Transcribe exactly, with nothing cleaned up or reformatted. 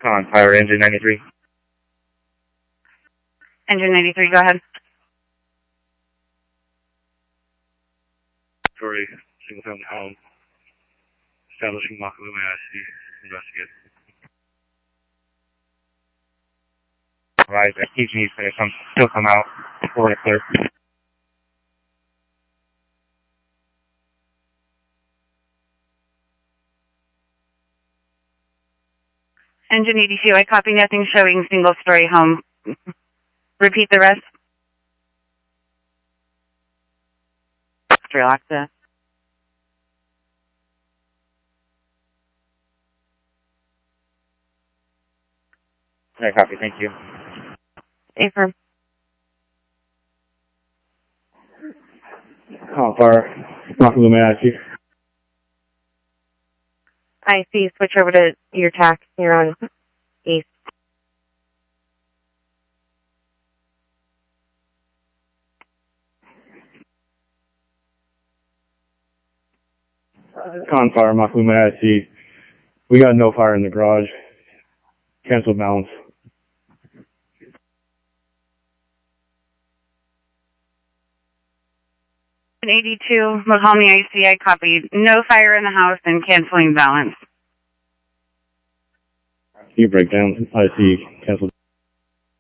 On fire, engine ninety-three. Engine ninety-three, go ahead. Story, single family home. Establishing Makalume I C. Investigate. Right, that P G is going to come, still come out before it's clear. Engine eighty-two, I copy nothing showing single story home. Repeat the rest. Relax it. I copy, thank you. Affirm. On fire, Makalume I C. I see. Switch over to your tack here on east. On fire, Makalume I C. We got no fire in the garage. Cancel balance. eighty-two, Mahomey I C, I copied. No fire in the house and canceling balance. You break down, I C.